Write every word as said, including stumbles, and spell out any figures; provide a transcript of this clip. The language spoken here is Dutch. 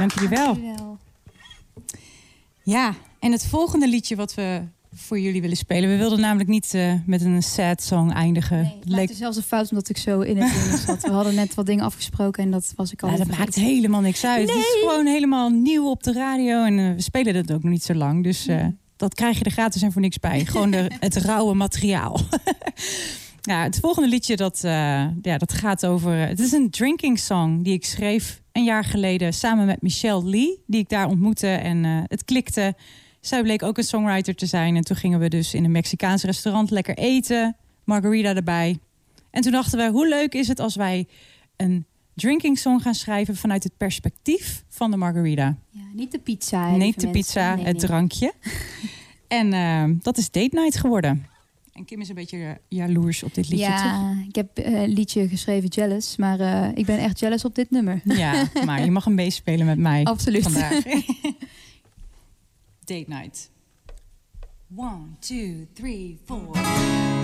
Dank jullie wel. Dank jullie wel. Ja, en het volgende liedje wat we voor jullie willen spelen. We wilden namelijk niet uh, met een sad song eindigen. Nee, het Leek... maakte zelfs een fout omdat ik zo in het ding zat. We hadden net wat dingen afgesproken en dat was ik al. Ja, dat maakt helemaal niks uit. Nee. Het is gewoon helemaal nieuw op de radio. En uh, we spelen het ook nog niet zo lang. Dus uh, dat krijg je er gratis en voor niks bij. Gewoon de, het rauwe materiaal. Ja, het volgende liedje dat, uh, ja, dat gaat over... Het is een drinking song die ik schreef een jaar geleden samen met Michelle Lee. Die ik daar ontmoette en uh, het klikte. Zij bleek ook een songwriter te zijn. En toen gingen we dus in een Mexicaans restaurant lekker eten. Margarita erbij. En toen dachten we, hoe leuk is het als wij een drinking song gaan schrijven vanuit het perspectief van de margarita. Ja, niet de pizza. Hè, niet de mensen. pizza, nee, het nee. drankje. En uh, dat is Date Night geworden. En Kim is een beetje jaloers op dit liedje, ja, toch? ik heb een uh, liedje geschreven, Jealous. Maar uh, ik ben echt jealous op dit nummer. Ja, maar je mag hem meespelen met mij. Absoluut. Vandaag. Date Night. One, two, three, four.